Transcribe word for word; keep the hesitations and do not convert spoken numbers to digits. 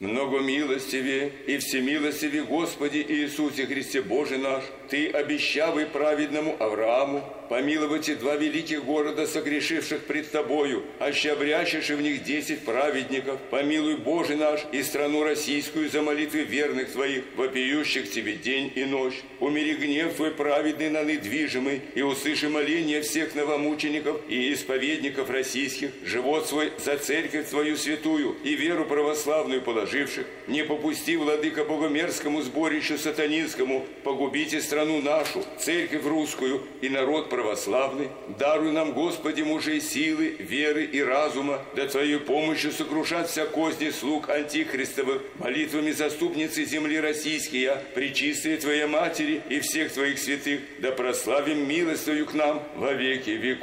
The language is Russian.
Много милостивее и всемилостивее Господи Иисусе Христе Боже наш, Ты, обещавый праведному Аврааму, помиловать и два великих города, согрешивших пред Тобою, аще обрящешь в них десять праведников, помилуй, Боже наш, и страну российскую за молитвы верных Твоих, вопиющих Тебе день и ночь. Умири гнев Твой праведный на недвижимый, и услыши моления всех новомучеников и исповедников российских, живот свой за церковь Твою святую и веру православную положивших. Не попусти, владыка, богомерзкому сборищу сатанинскому, погубите страну нашу, церковь русскую и народ православный. Даруй нам, Господи, мужей силы, веры и разума, да Твоей помощью сокрушать вся козни слуг антихристовых, молитвами заступницы земли российские, пречистые Твоей Матери и всех Твоих святых, да прославим милостью к нам во веки веков.